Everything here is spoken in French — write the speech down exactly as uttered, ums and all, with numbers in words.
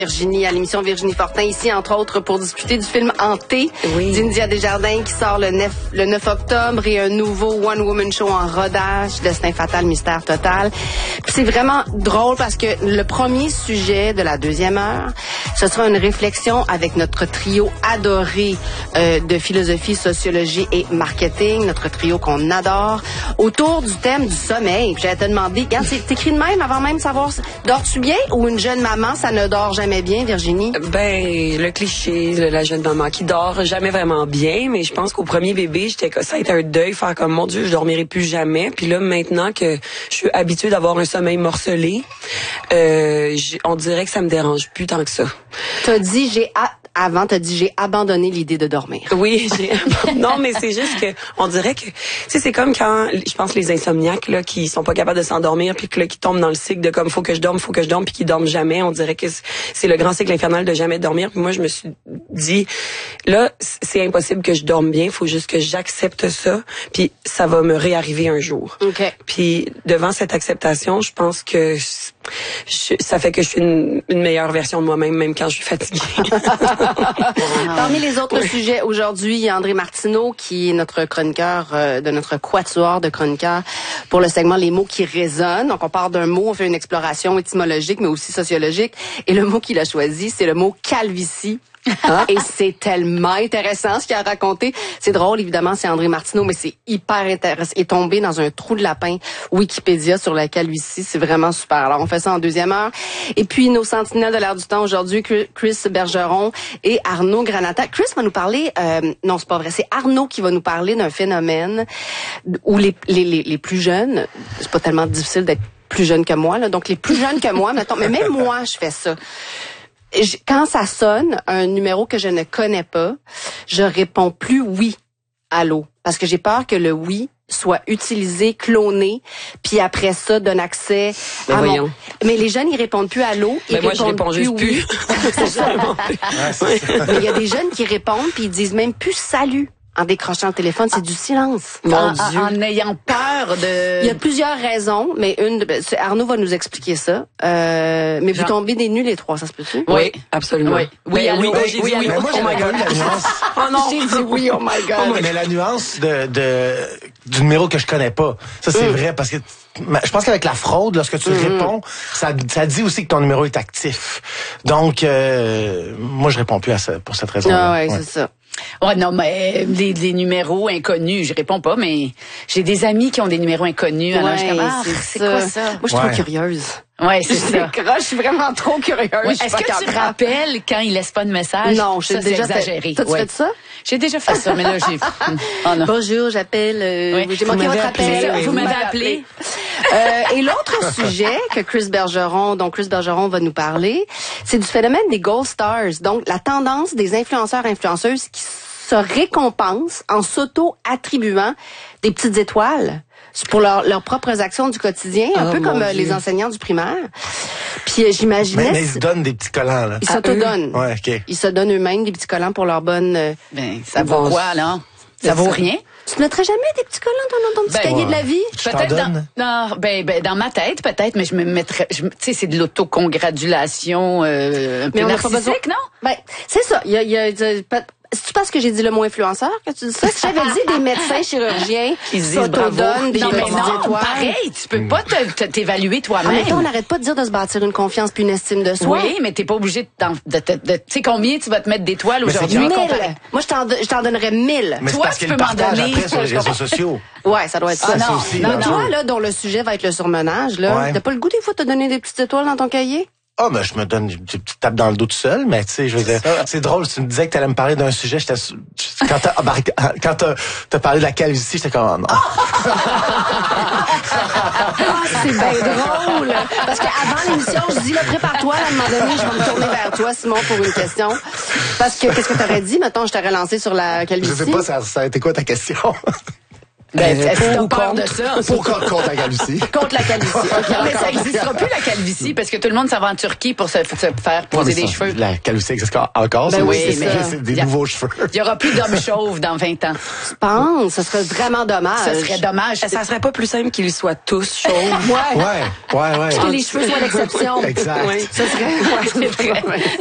Virginie, à l'émission Virginie Fortin, ici, entre autres, pour discuter du film Hanté oui. d'India Desjardins qui sort le neuf, le neuf octobre et un nouveau One Woman Show en rodage, Destin fatal, mystère total. Puis c'est vraiment drôle parce que le premier sujet de la deuxième heure, ce sera une réflexion avec notre trio adoré euh, de philosophie, sociologie et marketing, notre trio qu'on adore, autour du thème du sommeil. Puis j'allais te demander, regarde, c'est écrit de même avant même de savoir, dors-tu bien ou une jeune maman, ça ne dort jamais bien, Virginie? Ben, le cliché, la jeune maman qui dort jamais vraiment bien, mais je pense qu'au premier bébé, j'étais que ça a été un deuil, faire comme, mon Dieu, je dormirai plus jamais. Puis là, maintenant que je suis habituée d'avoir un sommeil morcelé, euh, on dirait que ça me dérange plus tant que ça. T'as dit, j'ai hâte. Avant, t'as dit, j'ai abandonné l'idée de dormir. Oui, j'ai non, mais c'est juste que on dirait que, tu sais, c'est comme quand, je pense, les insomniaques, là, qui sont pas capables de s'endormir, puis que là, qui tombent dans le cycle de comme, faut que je dorme, faut que je dorme, puis qui dorment jamais. On dirait que c'est le grand cycle infernal de jamais dormir. Puis moi, je me suis dit, là, c'est impossible que je dorme bien, faut juste que j'accepte ça, puis ça va me réarriver un jour. Okay. Puis devant cette acceptation, je pense que je, ça fait que je suis une, une meilleure version de moi-même, même quand je suis fatiguée. Parmi les autres sujets aujourd'hui, il y a André Martineau qui est notre chroniqueur euh, de notre quatuor de chroniqueurs pour le segment Les mots qui résonnent. Donc on part d'un mot, on fait une exploration étymologique mais aussi sociologique et le mot qu'il a choisi, c'est le mot calvitie. Hein? Et c'est tellement intéressant ce qu'il a raconté. C'est drôle, évidemment, c'est André Martineau, mais c'est hyper intéressant. Il est tombé dans un trou de lapin Wikipédia sur la calvitie. C'est vraiment super. Alors, on fait ça en deuxième heure. Et puis, nos sentinelles de l'air du temps aujourd'hui, Chris Bergeron et Arnaud Granata. Chris va nous parler, euh, non, c'est pas vrai, c'est Arnaud qui va nous parler d'un phénomène où les, les, les, les plus jeunes, c'est pas tellement difficile d'être plus jeune que moi, là. Donc, les plus jeunes que moi, mettons, mais même moi, je fais ça. Quand ça sonne, un numéro que je ne connais pas, je réponds plus oui, allô, parce que j'ai peur que le oui soit utilisé, cloné, puis après ça donne accès mais à voyons. mon... Mais les jeunes, ils répondent plus allô, ils ben moi, je réponds plus juste oui. plus. C'est ça. Mais il y a des jeunes qui répondent puis ils disent même plus salut. En décrochant le téléphone, c'est ah. du silence. Mon en, Dieu. En ayant peur de... Il y a plusieurs raisons, mais une, Arnaud va nous expliquer ça. Euh, mais Jean... vous tombez des nuls les trois, ça se peut-tu? Oui, absolument. Oui, oui, ben, oui, oui, j'ai dit oui. Mais moi, j'ai pas eu la nuance. Oh non, j'ai dit oui, oh my God. Oh, mais la nuance de, de, du numéro que je connais pas, ça c'est mm. vrai, parce que je pense qu'avec la fraude, lorsque tu mm-hmm. réponds, ça, ça dit aussi que ton numéro est actif. Donc, euh, moi, je réponds plus à ça, pour cette raison-là. Ah ouais, ouais. c'est ça. Oh non, mais les, les numéros inconnus, je réponds pas, mais j'ai des amis qui ont des numéros inconnus. Alors, ouais, je suis comme, ah, c'est quoi ça? Moi, je suis ouais. trop curieuse. Ouais, c'est ça. Je suis vraiment trop curieuse. Ouais, est-ce que tu te rappelles quand il laisse pas de message? Non, je ça, déjà exagéré. T'as-tu ouais. fait ça? J'ai déjà fait ça, mais là, j'ai... Oh, non. Bonjour, j'appelle... Euh, oui. J'ai manqué votre appel. appelé. Vous m'avez appelé. euh, et l'autre sujet que Chris Bergeron, dont Chris Bergeron va nous parler, c'est du phénomène des Gold Stars. Donc, la tendance des influenceurs-influenceuses qui se récompensent en s'auto-attribuant des petites étoiles pour leur, leurs propres actions du quotidien, un oh peu comme Dieu. Les enseignants du primaire. Puis euh, j'imaginais... Mais, mais ils se donnent des petits collants, là. Ils s'auto-donnent. Ouais, OK. Ils se donnent eux-mêmes des petits collants pour leur bonne... Euh, ben, ça vaut quoi, là? Ça vaut rien? Tu ne mettrais jamais des petits collants dans ton petit ben, cahier ouais. de la vie? Peut-être dans, dans, ben, ben, dans ma tête, peut-être, mais je me mettrais... Tu sais, c'est de l'autocongratulation euh, un peu narcissique, non? Ben, c'est ça. Il y a... Il y a, il y a c'est-tu parce que j'ai dit le mot influenceur que tu dis ça? Si j'avais dit des médecins chirurgiens qui s'autodonnent des non, mais petites non, étoiles. Pareil, tu peux pas te, te, t'évaluer toi-même. En même temps, on n'arrête pas de dire de se bâtir une confiance puis une estime de soi. Oui, mais t'es pas obligé de... de, de, de tu sais combien tu vas te mettre d'étoiles aujourd'hui? Mille. Moi, je t'en, je t'en donnerais mille. Mais toi, parce tu peux m'en donner. Après sur les réseaux sociaux. Ouais, ça doit être ah, ça. Non, aussi, non, non. Toi, là, dont le sujet va être le surmenage, là, ouais. T'as pas le goût des fois de te donner des petites étoiles dans ton cahier? Ah, oh, ben, je me donne des petites tapes dans le dos tout seul, mais tu sais, je veux dire, c'est drôle, tu me disais que t'allais me parler d'un sujet, j'étais, quand t'as, quand t'as, t'as parlé de la calvitie, j'étais comme, oh, non. C'est bien drôle. Parce qu'avant l'émission, je dis, là, prépare-toi, à un moment donné, je vais me tourner vers toi, Simon, pour une question. Parce que, qu'est-ce que t'aurais dit? Mettons, je t'aurais lancé sur la calvitie. Je sais pas, ça, ça a été quoi ta question? Ben, Euh, est-ce que pour t'as peur ou de contre? ça? Pour contre, contre la calvitie. Contre la calvitie. Okay, mais ça n'existera plus, la calvitie, parce que tout le monde s'en va en Turquie pour se, se faire poser Ouais, des ça, cheveux. La calvitie existe encore. Ben c'est- oui, c'est- mais c'est des y a- nouveaux cheveux. Il y aura plus d'hommes chauves dans vingt ans. Je pense, ce serait vraiment dommage. Ça serait dommage. Ça serait pas plus simple qu'ils soient tous chauds. Ouais. Ouais, ouais, ouais. Que les cheveux soient l'exception. Exact. Oui. Ce serait, ouais, c'est vrai.